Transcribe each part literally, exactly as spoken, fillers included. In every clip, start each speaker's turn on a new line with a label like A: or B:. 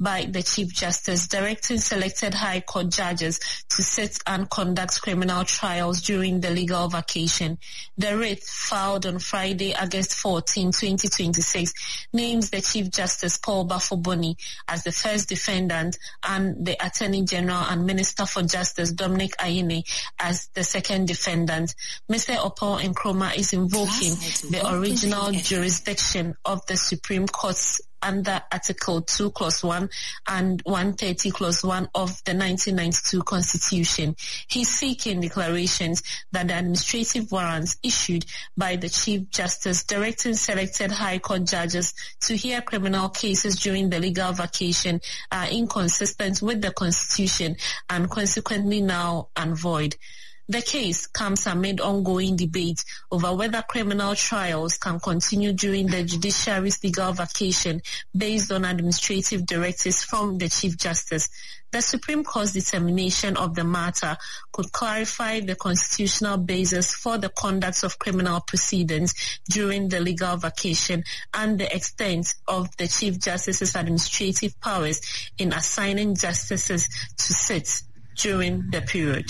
A: by the Chief Justice directing selected High Court judges to sit and conduct criminal trials during the legal vacation. The writ, filed on Friday, August fourteenth, twenty twenty-six, names the Chief Justice Paul Bafo-Boni as the first defendant and the Attorney General and Minister for Justice Dominic Ayine as the second defendant. Mister Oppong Nkrumah is invoking the original jurisdiction of the Supreme Court's under Article two, Clause one and one thirty, Clause one of the nineteen ninety-two Constitution. He's seeking declarations that the administrative warrants issued by the Chief Justice directing selected High Court judges to hear criminal cases during the legal vacation are inconsistent with the Constitution and consequently null and void. The case comes amid ongoing debate over whether criminal trials can continue during the judiciary's legal vacation based on administrative directives from the Chief Justice. The Supreme Court's determination of the matter could clarify the constitutional basis for the conduct of criminal proceedings during the legal vacation and the extent of the Chief Justice's administrative powers in assigning justices to sit during the period.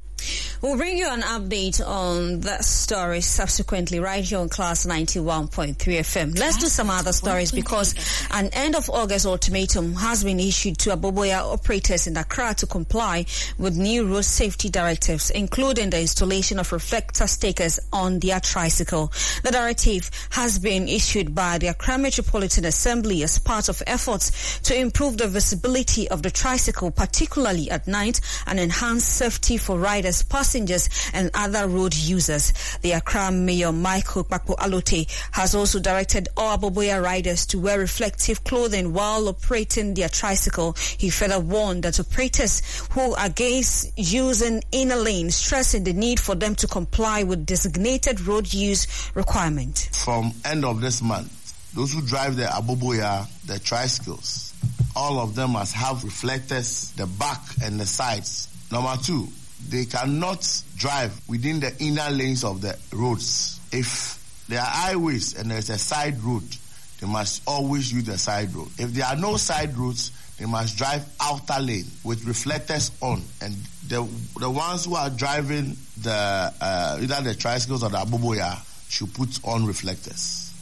B: We'll bring you an update on that story subsequently right here on Class ninety-one point three F M. Let's do some other stories because an end of August ultimatum has been issued to Aboboya operators in Accra to comply with new road safety directives, including the installation of reflector stickers on their tricycle. The directive has been issued by the Accra Metropolitan Assembly as part of efforts to improve the visibility of the tricycle, particularly at night, and enhance safety for riders, passengers and other road users. The Accra Mayor Michael Kpakpo-Alote has also directed all Aboboya riders to wear reflective clothing while operating their tricycle. He further warned that operators who are against using inner lanes, stressing the need for them to comply with designated road use requirement.
C: From end of this month, those who drive the Aboboya, the tricycles, all of them must have reflectors, the back and the sides. Number two, they cannot drive within the inner lanes of the roads. If there are highways and there's a side road, they must always use the side road. If there are no side roads, they must drive outer lane with reflectors on. And the the ones who are driving the uh, either the tricycles or the Aboboya should put on reflectors.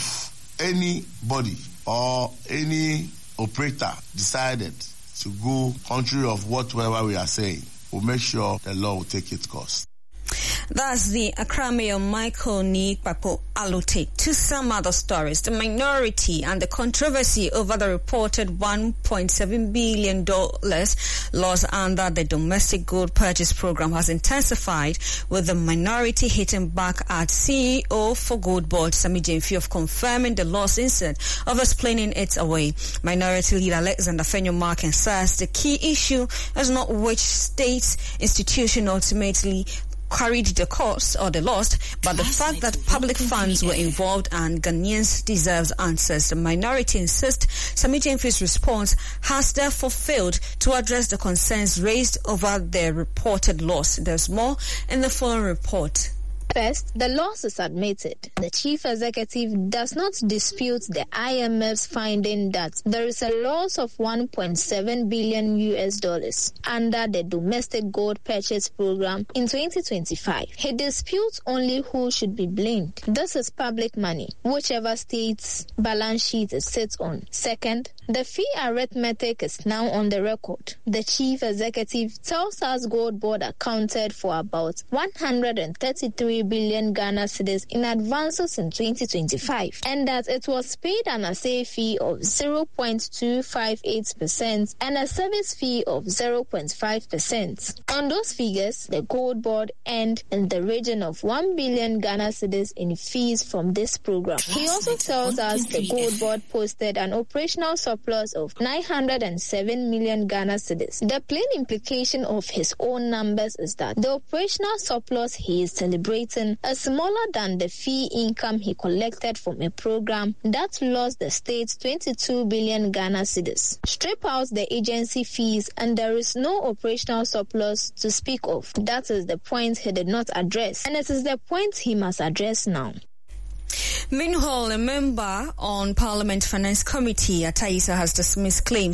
C: If anybody or any operator decided to go contrary of whatever we are saying, we'll make sure the law will take its course.
B: That's the Accra Mayor Michael Kpakpo-Alote. To some other stories, the minority and the controversy over the reported one point seven billion dollars loss under the domestic gold purchase program has intensified, with the minority hitting back at C E O for Gold Board, Sammy Gyamfi, of confirming the loss instead of explaining it away. Minority leader Alexander Fenyo-Markin says the key issue is not which state institution ultimately carried the cost or the loss, but the fact that public funds were involved and Ghanaians deserves answers. The minority insists Sammy Gyamfi's response has therefore failed to address the concerns raised over the reported loss. There's more in the following report.
D: First, the loss is admitted. The chief executive does not dispute the I M F's finding that there is a loss of one point seven billion U S dollars under the domestic gold purchase program in twenty twenty-five. He disputes only who should be blamed. This is public money, whichever state's balance sheet it sits on. Second, the fee arithmetic is now on the record. The chief executive tells us Gold Board accounted for about one hundred thirty-three billion Ghana cedis in advances in twenty twenty-five, and that it was paid an assay fee of zero point two five eight percent and a service fee of zero point five percent. On those figures, the Gold Board earned in the region of one billion Ghana cedis in fees from this program. He also tells us the Gold Board posted an operational surplus of nine hundred seven million Ghana cedis. The plain implication of his own numbers is that the operational surplus he is celebrating is smaller than the fee income he collected from a program that lost the state twenty-two billion Ghana cedis. Strip out the agency fees and there is no operational surplus to speak of. That is the point he did not address, and it is the point he must address now.
B: Meanwhile, a member on Parliament Finance Committee, Ataisa, has dismissed claims